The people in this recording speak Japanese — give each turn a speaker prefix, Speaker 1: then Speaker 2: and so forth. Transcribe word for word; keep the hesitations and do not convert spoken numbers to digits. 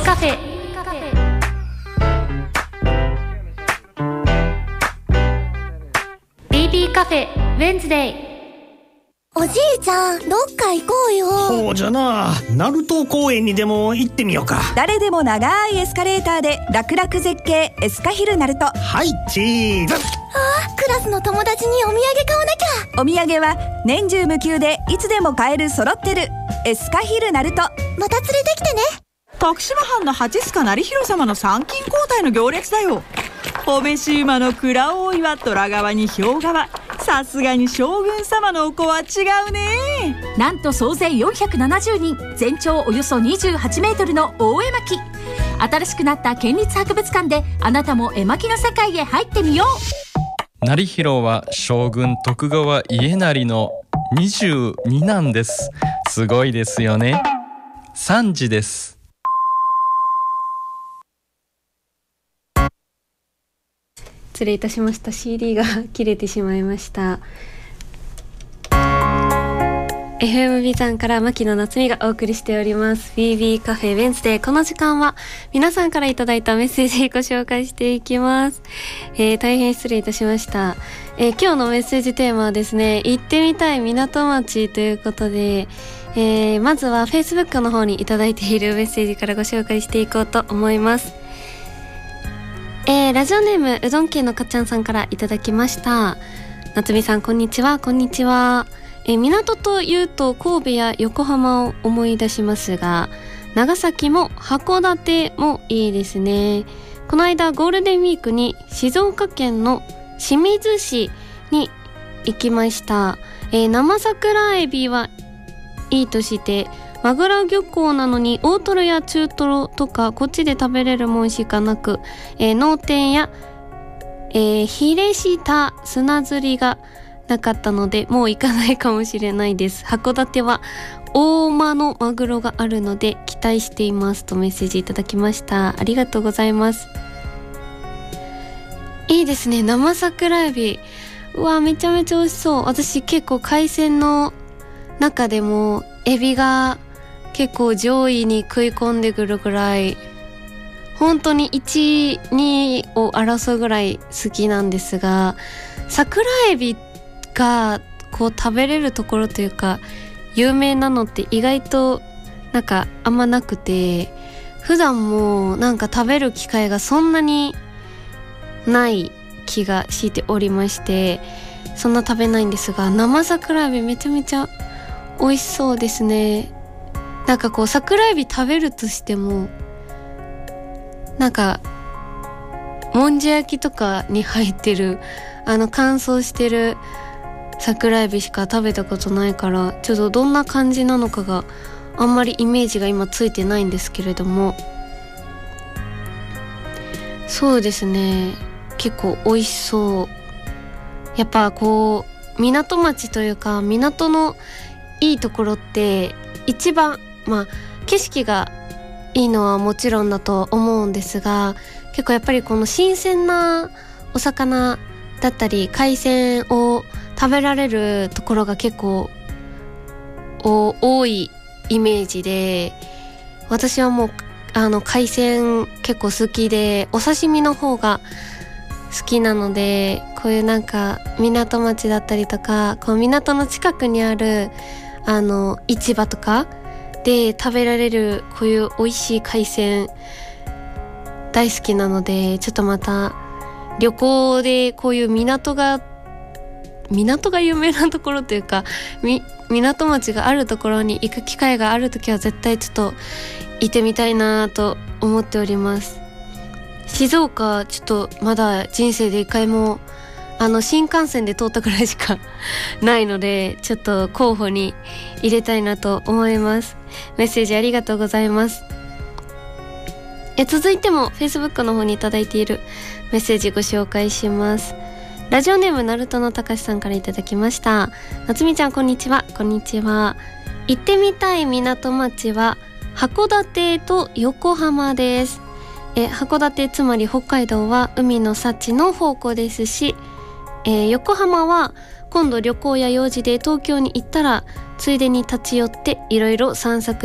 Speaker 1: カフェ。ベイビーカフェウェンズデイ。
Speaker 2: おじいちゃん、どっか行こうよ。
Speaker 3: そうじゃな、鳴門公園にでも行ってみようか。
Speaker 4: 誰でも長いエスカレーターで楽々絶景エスカヒル鳴門。
Speaker 3: はいチーズ。あ
Speaker 2: あ、クラスの友達にお土産買わなきゃ。
Speaker 4: お土産は年中無休でいつでも買える揃ってるエスカヒル鳴門。
Speaker 2: また連れてきてね。
Speaker 5: 徳島藩の八須賀成弘様の参勤交代の行列だよ。お召し馬の蔵大井は虎側に氷川。さすがに将軍様のお子は違うね。
Speaker 1: なんと総勢よんひゃくななじゅうにん、全長およそにじゅうはちメートルの大絵巻。新しくなった県立博物館であなたも絵巻の世界へ入ってみよう。
Speaker 6: 成弘は将軍徳川家斉のにじゅうになんです。すごいですよね。さんじです。
Speaker 7: 失礼いたしました。 シーディー が切れてしまいました。 エフエム ビザンから牧野夏美がお送りしております ビービー カフェウェンズデー。この時間は皆さんからいただいたメッセージご紹介していきます。えー、大変失礼いたしました。えー、今日のメッセージテーマはですね、行ってみたい港町ということで、えー、まずは Facebook の方にいただいているメッセージからご紹介していこうと思います。えー、ラジオネームうどん家のかっちゃんさんからいただきました。夏美さん、こんにちは。こんにちは。えー、港というと神戸や横浜を思い出しますが、長崎も函館もいいですね。この間ゴールデンウィークに静岡県の清水市に行きました。えー、生桜エビはいいとして、マグロ漁港なのに大トロや中トロとかこっちで食べれるもんしかなく、えー、脳天や、えー、ヒレシタ砂釣りがなかったのでもう行かないかもしれないです。函館は大間のマグロがあるので期待していますとメッセージいただきました。ありがとうございます。いいですね、生桜エビ。うわ、めちゃめちゃ美味しそう。私結構海鮮の中でもエビが結構上位に食い込んでくるぐらい、本当にいち、にを争うぐらい好きなんですが、桜エビがこう食べれるところというか有名なのって意外となんかあんまなくて、普段もなんか食べる機会がそんなにない気がしておりまして、そんな食べないんですが、生桜エビめちゃめちゃ美味しそうですね。なんかこう桜エビ食べるとしてもなんかもんじゃ焼きとかに入ってるあの乾燥してる桜エビしか食べたことないから、ちょっとどんな感じなのかがあんまりイメージが今ついてないんですけれども、そうですね、結構美味しそう。やっぱこう港町というか港のいいところって一番まあ景色がいいのはもちろんだと思うんですが、結構やっぱりこの新鮮なお魚だったり海鮮を食べられるところが結構多いイメージで、私はもうあの海鮮結構好きで、お刺身の方が好きなので、こういうなんか港町だったりとか、こう港の近くにあるあの市場とかで食べられるこういう美味しい海鮮大好きなので、ちょっとまた旅行でこういう港が港が有名なところというかみ港町があるところに行く機会があるときは絶対ちょっと行ってみたいなと思っております。静岡ちょっとまだ人生で一回もあの新幹線で通ったくらいしかないので、ちょっと候補に入れたいなと思います。メッセージありがとうございます。え続いても Facebook の方にいただいているメッセージご紹介します。ラジオネームナルトのたかしさんからいただきました。夏美ちゃん、こんにちは。こんにちは。行ってみたい港町は函館と横浜です。え函館、つまり北海道は海の幸の宝庫ですし、えー、横浜は今度旅行や用事で東京に行ったらついでに立ち寄っていろいろ散策